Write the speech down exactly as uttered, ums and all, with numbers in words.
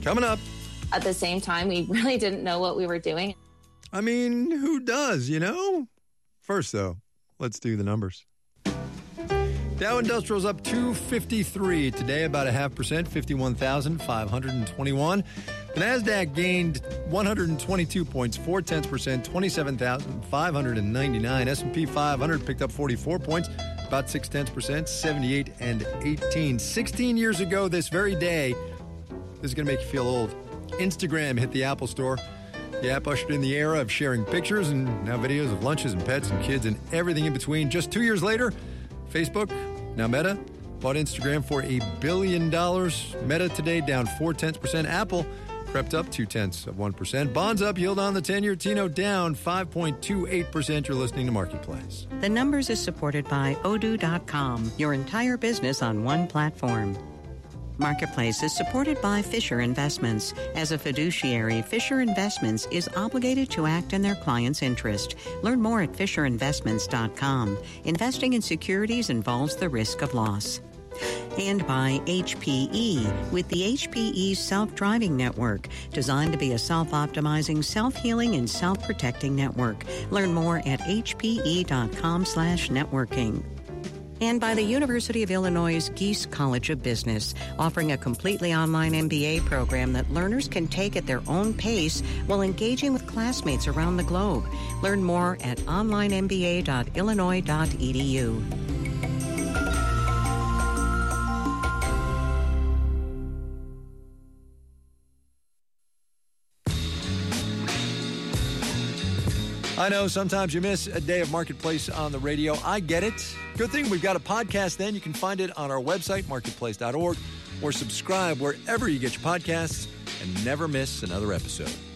Coming up. At the same time, we really didn't know what we were doing. I mean, who does, you know? First, though, let's do the numbers. Dow Industrial's up two fifty-three today, about a half percent, fifty-one thousand five hundred twenty-one. The NASDAQ gained one hundred twenty-two points, four tenths percent, twenty-seven thousand five hundred ninety-nine. S and P five hundred picked up forty-four points, about six tenths percent, seventy-eight and eighteen. sixteen years ago this very day, this is going to make you feel old. Instagram hit the Apple Store. The app ushered in the era of sharing pictures and now videos of lunches and pets and kids and everything in between. Just two years later, Facebook, now Meta, bought Instagram for a billion dollars. Meta today down four tenths percent. Apple crept up two tenths of one percent. Bonds up, yield on the ten-year T N O down five point two eight percent. You're listening to Marketplace. The Numbers is supported by Odoo dot com, your entire business on one platform. Marketplace is supported by Fisher Investments. As a fiduciary, Fisher Investments is obligated to act in their client's interest. Learn more at fisher investments dot com. Investing in securities involves the risk of loss. And by H P E, with the H P E Self-Driving Network, designed to be a self-optimizing, self-healing, and self-protecting network. Learn more at h p e dot com slash networking. And by the University of Illinois' Geese College of Business, offering a completely online M B A program that learners can take at their own pace while engaging with classmates around the globe. Learn more at online m b a dot illinois dot e d u. I know sometimes you miss a day of Marketplace on the radio. I get it. Good thing we've got a podcast then. You can find it on our website, marketplace dot org, or subscribe wherever you get your podcasts and never miss another episode.